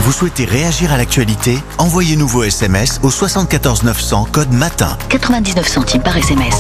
Vous souhaitez réagir à l'actualité ? Envoyez-nous vos SMS au 74 900 code MATIN. 99 centimes par SMS.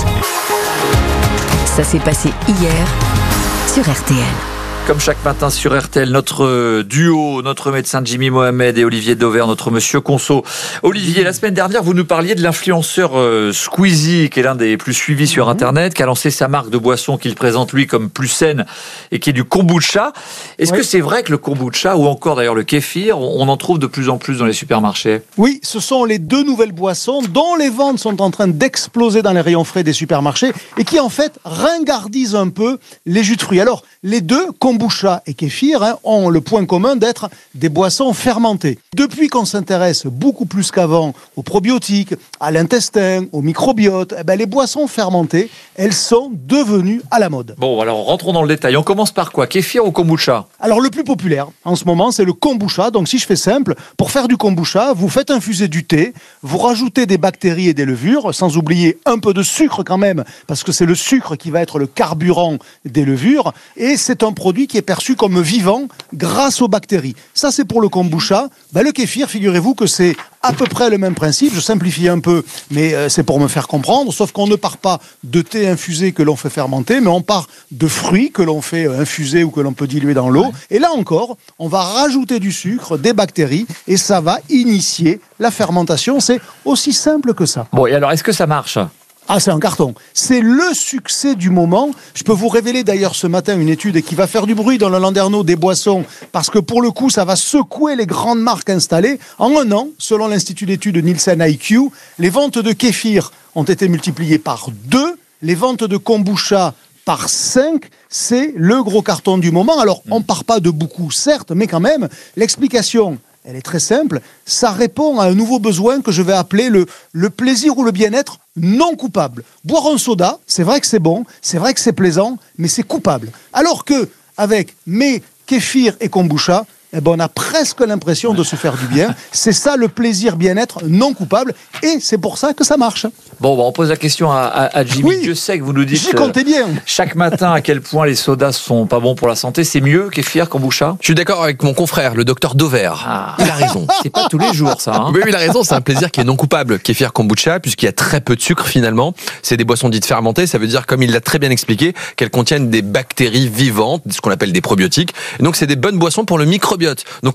Ça s'est passé hier sur RTL. Comme chaque matin sur RTL, notre duo, notre médecin Jimmy Mohamed et Olivier Dauvert, notre monsieur Conso. Olivier, la semaine dernière, vous nous parliez de l'influenceur Squeezie, qui est l'un des plus suivis sur Internet, qui a lancé sa marque de boisson qu'il présente lui comme plus saine et qui est du kombucha. Est-ce que c'est vrai que le kombucha, ou encore d'ailleurs le kéfir, on en trouve de plus en plus dans les supermarchés ? Oui, ce sont les deux nouvelles boissons dont les ventes sont en train d'exploser dans les rayons frais des supermarchés et qui en fait ringardisent un peu les jus de fruits. Alors, les deux, kombucha et kéfir, ont le point commun d'être des boissons fermentées. Depuis qu'on s'intéresse beaucoup plus qu'avant aux probiotiques, à l'intestin, au microbiote, les boissons fermentées, elles sont devenues à la mode. Bon, alors rentrons dans le détail. On commence par quoi ? Kéfir ou kombucha ? Alors le plus populaire en ce moment, c'est le kombucha. Donc si je fais simple, pour faire du kombucha, vous faites infuser du thé, vous rajoutez des bactéries et des levures, sans oublier un peu de sucre quand même, parce que c'est le sucre qui va être le carburant des levures, et c'est un produit qui est perçu comme vivant grâce aux bactéries. Ça, c'est pour le kombucha. Le kéfir, figurez-vous que c'est à peu près le même principe. Je simplifie un peu, mais c'est pour me faire comprendre. Sauf qu'on ne part pas de thé infusé que l'on fait fermenter, mais on part de fruits que l'on fait infuser ou que l'on peut diluer dans l'eau. Et là encore, on va rajouter du sucre, des bactéries, et ça va initier la fermentation. C'est aussi simple que ça. Bon, et alors, est-ce que ça marche ? Ah, c'est un carton. C'est le succès du moment. Je peux vous révéler d'ailleurs ce matin une étude qui va faire du bruit dans le landerneau des boissons parce que pour le coup, ça va secouer les grandes marques installées. En un an, selon l'Institut d'études Nielsen IQ, les ventes de kéfir ont été multipliées par 2, les ventes de kombucha par 5. C'est le gros carton du moment. Alors, on ne part pas de beaucoup, certes, mais quand même, l'explication, elle est très simple. Ça répond à un nouveau besoin que je vais appeler le plaisir ou le bien-être non coupable. Boire un soda, c'est vrai que c'est bon, c'est vrai que c'est plaisant, mais c'est coupable. Alors que avec mes kéfirs et kombucha, on a presque l'impression de se faire du bien. C'est ça le plaisir bien-être non coupable et c'est pour ça que ça marche. Bon, on pose la question à Jimmy. Oui, je sais que vous nous dites j'y comptais bien. Chaque matin à quel point les sodas sont pas bons pour la santé. C'est mieux kéfir, kombucha ? Je suis d'accord avec mon confrère, le docteur Dauvert. Il a raison. C'est pas tous les jours ça. Oui, il a raison. C'est un plaisir qui est non coupable. Kéfir, kombucha, puisqu'il y a très peu de sucre finalement. C'est des boissons dites fermentées. Ça veut dire, comme il l'a très bien expliqué, qu'elles contiennent des bactéries vivantes, ce qu'on appelle des probiotiques. Et donc c'est des bonnes boissons pour le microbiote. Donc